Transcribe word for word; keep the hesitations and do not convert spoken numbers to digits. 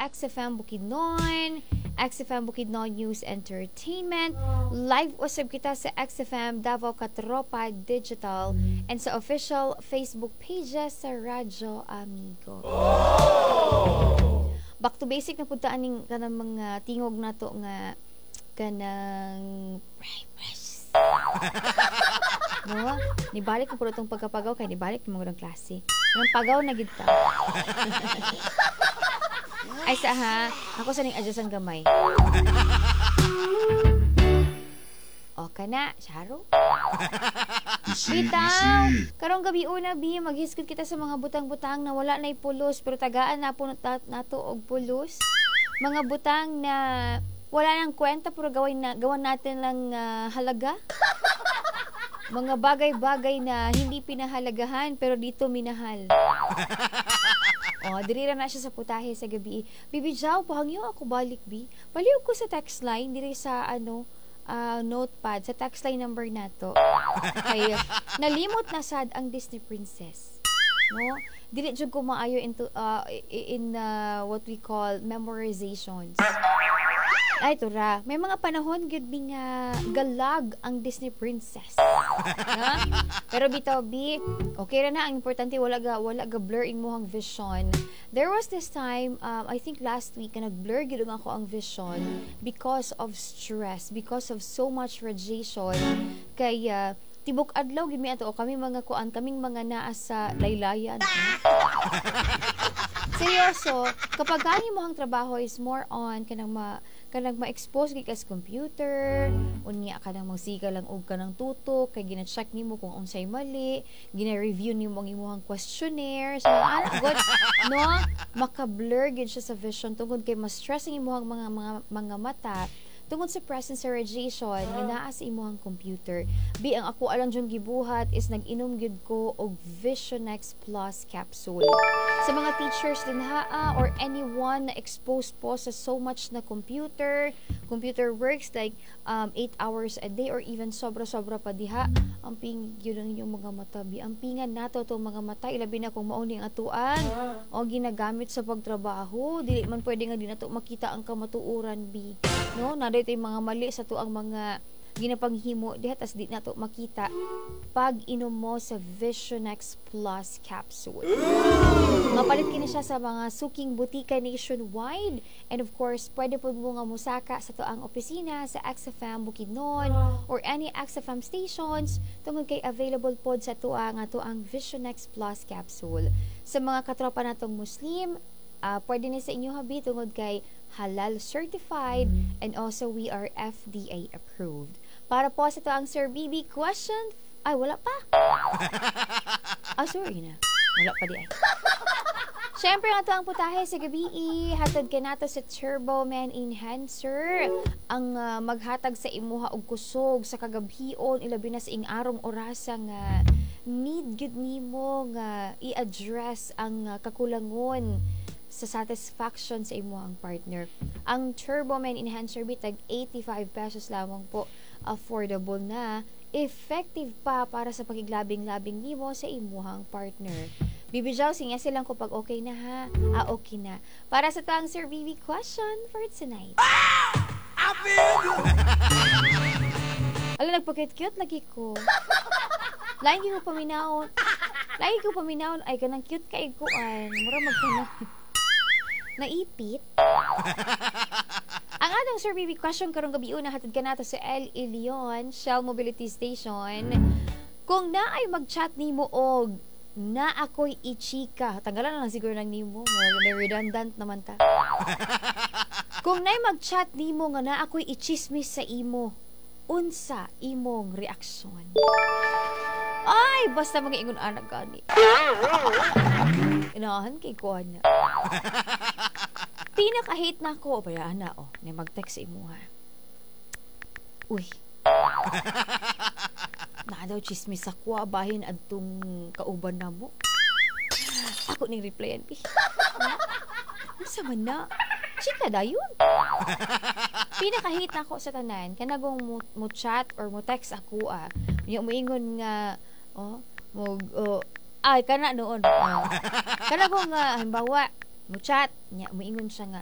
X F M Bukidnon, X F M Bukidnon News Entertainment. Live usab kita sa X F M Davao Katropa Digital and sa official Facebook pages sa Radyo Amigo. Back to basic na puntaan ning kanang mga tingog nato nga kanang precious. No? Nibalik ko po itong pagkapagaw kay nibalik mo ng klase. Nang pagaw na gid ta. Ay sa ha, ako sa ning adjust ang gamay. O kana, Charo? Bitaw! Karong gabi una, Bi, maghiskot kita sa mga butang-butang na wala na'y pulos, pero tagaan na po nato og pulos. Mga butang na wala nang kwenta, pero gawin, na, gawan natin lang uh, halaga. Mga bagay-bagay na hindi pinahalagahan, pero dito minahal. O, dirira na siya sa putahe sa gabi. Bibi Jaw, pahangyo ako balik, Bi. Baliw ko sa text line, diri sa ano, uh, notepad, sa text line number nato. Kaya, nalimot na sad ang Disney Princess. No? Dili jud ko maayo into, uh, in uh, what we call memorizations. Ay, tura. May mga panahon, good being uh, galag ang Disney Princess. Na? Pero bitaw, Bi, okay na na. Ang importante, wala ga, wala ga blur ing mohang vision. There was this time, um, I think last week, na nag-blur gid ako ang vision because of stress, because of so much radiation. Kaya, tibok adlaw, gid mi ato, kami mga kuan, kaming mga naa sa laylayan. Seryoso, kapag gani mo ang trabaho is more on kanang ma kanang ma-expose kay kas computer, unya kanang magsika lang og kanang tutok, kay gina-check nimo kung unsay mali, gina-review nimo ang imong questionnaire, so ana god no, maka-blur gid siya sa vision tungod kay ma-stress ang imong mga mga mga mata tungod sa presence sa radiation nga naa sa imong computer. Bi ang ako alang jung gibuhat is nag-inom gyud ko og Visionex Plus capsule. Sa mga teachers din haa or anyone na exposed po sa so much na computer, computer works like um, eight hours a day or even sobra-sobra pa diha, ang ping yun ang inyong mga mata. Bi ang pingan nato tong mga mata, ilabi na kung mauni ang atuan o ginagamit sa pagtrabaho, dili man pwede nga di nato makita ang kamatuuran, Bi. No, na dito yung mga mali sa to ang mga ginapanghimo diha tas di nato makita pag inom mo sa Visionex Plus capsule. Mapalit kini siya sa mga suking butika nationwide, and of course pwede pud mo nga musaka sa to ang opisina sa X F M Bukidnon or any X F M stations tungod kay available pod sa to ang ato ang Visionex Plus capsule. Sa mga katropa natong Muslim, uh, pwede ni sa inyo habi tungod kay halal certified and also we are F D A approved. Para po sa ito ang Sir B B question. Ay, wala pa. Ah, sorry na. Wala pa di ay. Siyempre, ang ito ang putahe sa gabi. Hatag ka nato sa Turbo Man Enhancer. Ang uh, maghatag sa imuha og kusog sa kagabhion, ilabi na sa ing arong orasa nga need good nimo nga i-address ang uh, kakulangon sa satisfaction sa imuhang partner. Ang Turbo Man Enhancer bitag eighty-five pesos lamang po. Affordable na, effective pa para sa pakiglabing-labing nimo sa imuhang partner. Bibijaw, sinya silang ko pag okay na ha. Ah, okay na. Para sa tang Sir B B question for tonight. Ah! I feel good! Ala, nagpakit-cute lagi ko. Lagi ko paminahon. Lagi ko paminahon. Ay, ganang cute ka iguan. Mura magkano. Naipit. Ang atong Sir B B question karong gabi una hatid ka nato sa El Ilion Shell Mobility Station. Kung na ay mag-chat nimo og na ako'y ichika, tanggalan na lang siguro ng nimo, redundant naman ta. Kung na ay mag-chat nimo nga na ako'y ichismis sa imo, unsa imong reaksyon? Ay, basta mga ingon anak gani. Inahan kay ko na. Pinaka-hate na ko. Bayaan na, oh. Na mag-text sa imo, ha. Uy. Na daw chismis ako, abahin adtong kauban na mo. Ako ning replyan, eh. Masa man na? Chika dayon. Pinaka-hate na ko sa tanan. Kanagong mo, mo chat or mo text ako, ah. Yung moingon nga, oh, mo, oh, ay, kana noon. Oh. Kanagong nga, uh, halimbawa, mo chat, nya, moingon siya nga,